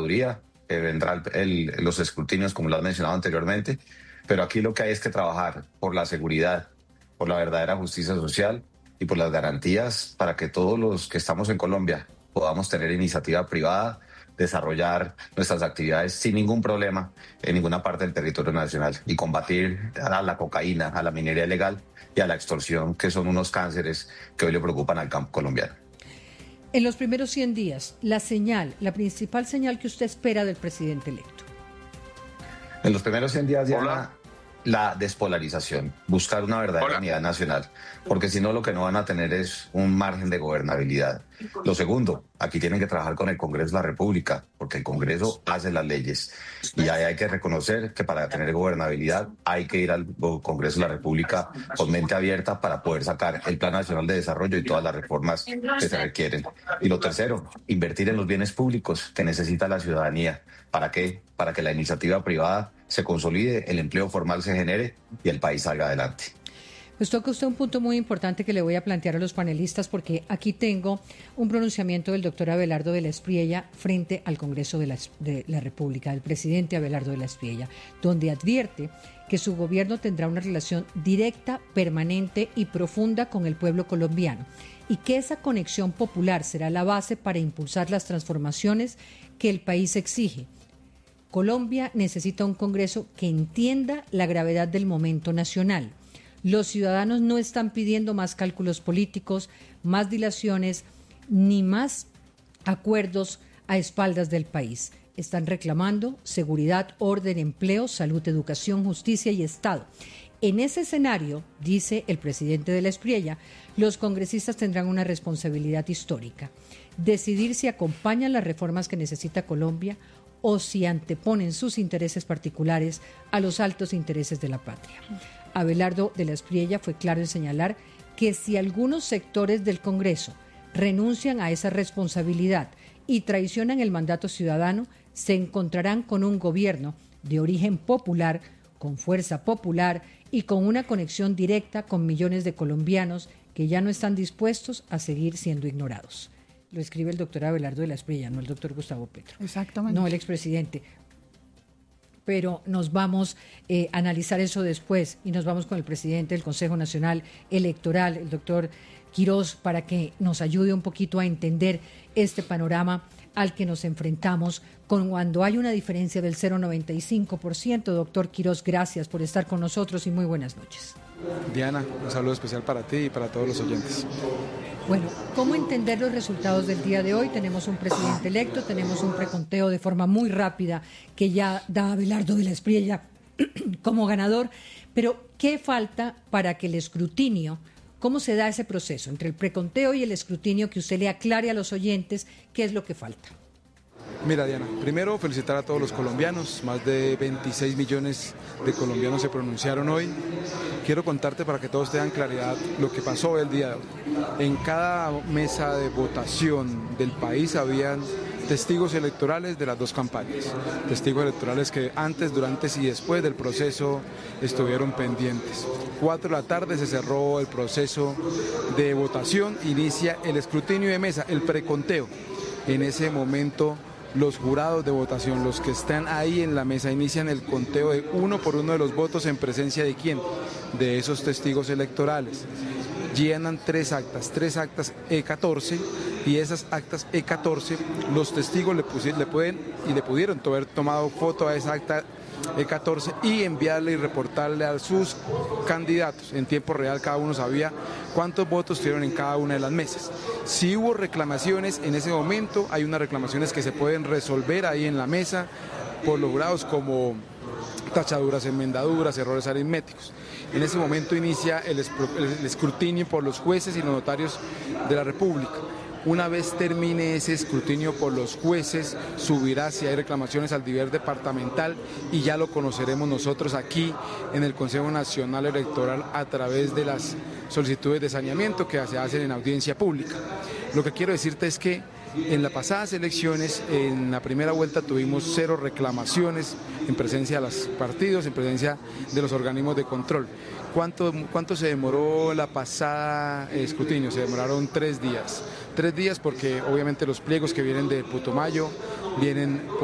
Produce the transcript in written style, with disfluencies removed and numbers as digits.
registraduría, vendrán los escrutinios, como lo has mencionado anteriormente, pero aquí lo que hay es que trabajar por la seguridad, por la verdadera justicia social y por las garantías para que todos los que estamos en Colombia podamos tener iniciativa privada, desarrollar nuestras actividades sin ningún problema en ninguna parte del territorio nacional y combatir a la cocaína, a la minería ilegal y a la extorsión, que son unos cánceres que hoy le preocupan al campo colombiano. En los primeros 100 días, la principal señal que usted espera del presidente electo. En los primeros 100 días, Diana, la despolarización, buscar una verdadera unidad nacional, porque si no lo que no van a tener es un margen de gobernabilidad. Lo segundo, aquí tienen que trabajar con el Congreso de la República, porque el Congreso hace las leyes y ahí hay que reconocer que para tener gobernabilidad hay que ir al Congreso de la República con mente abierta para poder sacar el Plan Nacional de Desarrollo y todas las reformas que se requieren. Y lo tercero, invertir en los bienes públicos que necesita la ciudadanía. ¿Para qué? Para que la iniciativa privada se consolide, el empleo formal se genere y el país salga adelante. Pues toca usted un punto muy importante que le voy a plantear a los panelistas, porque aquí tengo un pronunciamiento del doctor Abelardo de la Espriella frente al Congreso de la República, del presidente Abelardo de la Espriella, donde advierte que su gobierno tendrá una relación directa, permanente y profunda con el pueblo colombiano y que esa conexión popular será la base para impulsar las transformaciones que el país exige. Colombia necesita un Congreso que entienda la gravedad del momento nacional. Los ciudadanos no están pidiendo más cálculos políticos, más dilaciones, ni más acuerdos a espaldas del país. Están reclamando seguridad, orden, empleo, salud, educación, justicia y Estado. En ese escenario, dice el presidente de la Espriella, los congresistas tendrán una responsabilidad histórica. Decidir si acompañan las reformas que necesita Colombia o si anteponen sus intereses particulares a los altos intereses de la patria. Abelardo de la Espriella fue claro en señalar que si algunos sectores del Congreso renuncian a esa responsabilidad y traicionan el mandato ciudadano, se encontrarán con un gobierno de origen popular, con fuerza popular y con una conexión directa con millones de colombianos que ya no están dispuestos a seguir siendo ignorados. Lo escribe el doctor Abelardo de la Espriella, no el doctor Gustavo Petro. Exactamente. No el expresidente. Pero nos vamos a analizar eso después y nos vamos con el presidente del Consejo Nacional Electoral, el doctor Quirós, para que nos ayude un poquito a entender este panorama al que nos enfrentamos cuando hay una diferencia del 0,95%. Doctor Quirós, gracias por estar con nosotros y muy buenas noches. Diana, un saludo especial para ti y para todos los oyentes. Bueno, ¿cómo entender los resultados del día de hoy? Tenemos un presidente electo, tenemos un preconteo de forma muy rápida que ya da a Abelardo de la Espriella como ganador, pero ¿qué falta para que el escrutinio, cómo se da ese proceso entre el preconteo y el escrutinio, que usted le aclare a los oyentes qué es lo que falta? Mira, Diana, primero felicitar a todos los colombianos, más de 26 millones de colombianos se pronunciaron hoy. Quiero contarte para que todos tengan claridad lo que pasó el día de hoy. En cada mesa de votación del país habían testigos electorales de las dos campañas, testigos electorales que antes, durante y después del proceso estuvieron pendientes. 4 de la tarde se cerró el proceso de votación, inicia el escrutinio de mesa, el preconteo. En ese momento los jurados de votación, los que están ahí en la mesa, inician el conteo de uno por uno de los votos en presencia de quién, de esos testigos electorales. Llenan tres actas E14, y esas actas E14 los testigos le pudieron haber tomado foto a esa acta E14 y enviarle y reportarle a sus candidatos. En tiempo real cada uno sabía cuántos votos tuvieron en cada una de las mesas. Si hubo reclamaciones en ese momento, hay unas reclamaciones que se pueden resolver ahí en la mesa por los jurados, como tachaduras, enmendaduras, errores aritméticos. En ese momento inicia el escrutinio por los jueces y los notarios de la República. Una vez termine ese escrutinio por los jueces, subirá, si hay reclamaciones, al nivel departamental, y ya lo conoceremos nosotros aquí en el Consejo Nacional Electoral a través de las solicitudes de saneamiento que se hacen en audiencia pública. Lo que quiero decirte es que en las pasadas elecciones, en la primera vuelta, tuvimos 0 reclamaciones en presencia de los partidos, en presencia de los organismos de control. ¿Cuánto se demoró la pasada escrutinio? Se demoraron 3 días. 3 días porque obviamente los pliegos que vienen de Putumayo vienen